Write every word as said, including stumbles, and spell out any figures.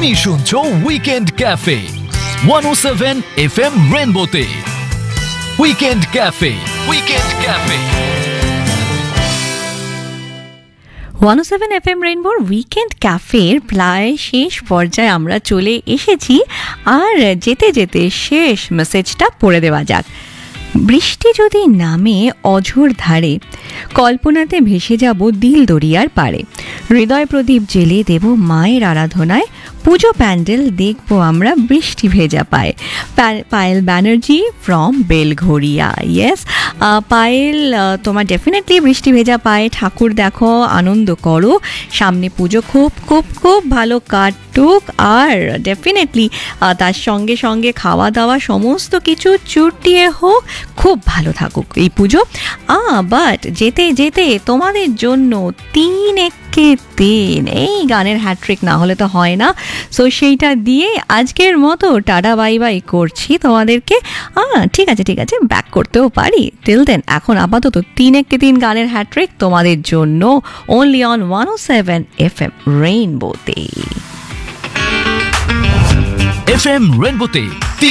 তুমি শুনছো weekend cafe one ও seven F M রেনবোতে। Weekend cafe weekend cafe one ও seven F M রেইনবোর weekend ক্যাফের প্রায় শেষ পর্যায়ে আমরা চলে এসেছি। আর যেতে যেতে শেষ মেসেজটা পড়ে দেওয়া যাক। বৃষ্টি যদি নামে অঝোর ধারে, কল্পনাতে ভেসে যাব দিল দরিয়ার পারে। হৃদয় প্রদীপ জেলে দেব মায়ের আরাধনায়, পুজো প্যান্ডেল দেখবো আমরা বৃষ্টি ভেজা পায়ে। পায়েল ব্যানার্জি ফ্রম বেলঘরিয়া। ইয়েস পায়েল, তোমার ডেফিনেটলি বৃষ্টি ভেজা পায়ে ঠাকুর দেখো, আনন্দ করো, সামনে পুজো খুব খুব খুব ভালো কাটুক। আর ডেফিনেটলি তার সঙ্গে সঙ্গে খাওয়া দাওয়া সমস্ত কিছু চুটিয়ে হোক, খুব ভালো থাকুক এই পুজো। আ বাট যেতে যেতে তোমাদের জন্য তিন একে তিন এই গানের হ্যাট্রিক না হলে তো হয় না। সো সেইটা দিয়ে আজকের মতো টাটা বাই বাই করছি তোমাদেরকে। আহ ঠিক আছে ঠিক আছে ব্যাক করতেও পারি। টিল দেন এখন আপাতত তিন একে তিন গানের হ্যাট্রিক তোমাদের জন্য only on one O seven F M রেইনবোতে। F M রেনবোতে